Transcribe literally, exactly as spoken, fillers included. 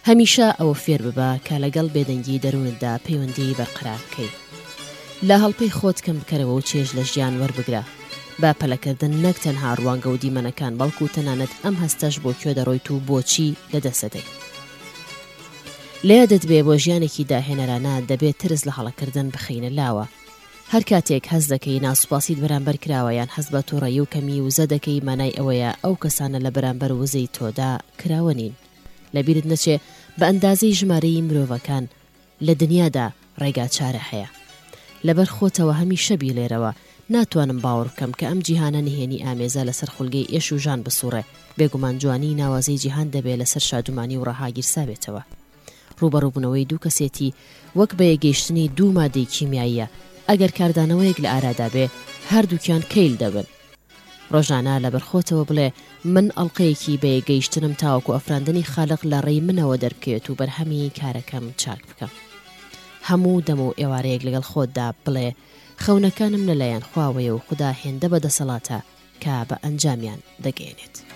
هەمیشە ئەوە فێر ببە کە لەگەڵ بێدەنگی دەروونتدا پەیوەندی بەرقرار بکەیت. لە هەڵپەی خۆت کەم بکەرەوە و چێژ لە ژیان وەربگرە. با پەلەکردن نەک تەنها ڕوانگە و دیمەنەکان بەڵکو تەنانەت ئەم هەستەش بۆ کوێ دەڕۆیت و بۆچی لەدەستەدەیت. لێدت بێ بۆ ژیانێکی داهێنەرانە دەبێت ترس لە هەڵەکردن بخینە لاوە. هەر کاتێک هەز دەکەی ناسوپاسیت بەرامبەر کراوە یان هەز بە تووڕەیی و کەمی وزە دەکەی مانای ئەوەیە ئەو کەسانە لە بەرامبەر وزەی تۆدا کراوە نین. لەبیرت نەچێ بە ئەندازەی ژمارەی مرۆڤەکان لە دنیادا ڕێگا چارە هەیە. لەبەر خۆتەوە هەمیشە بیلێرەوە ناتوانم باوەڕ بکەم کە ئەم جیهانە نهێنی ئامێزە لەسەر خولگەی ئێش و ژان بسوڕێ. بێگومان جوانی ناوازەی جیهان دەبێت لەسەر شادومانی و ڕەهاگیرسا بێتەوە. ڕوبەڕووبوونەوەی دوو کەسێتی وەک بە یەکگەیشتنی دوو مادەی کیمیاییە. ئەگەر کاردانەوەیەک لە ئارادا بێ هەردووکیان کەیل دەبن. ڕۆژانە لەبەر خۆتەوە بڵێ من ئەڵقەیەکی بە یەکگەیشتنم تاوەکو ئەفراندنی خالق لە ڕێی منەوە دەربکێت و بەرهەمی کارەکەم چاک بکەم. هەموو دەم و ئێوارەیەک لەگەڵ خۆتدا بڵێ خەونەکانم لەلایەن خواوەیە و خوددا هێندە بەدەسەڵاتە کە بە ئەنجامیان دەگەێنێت.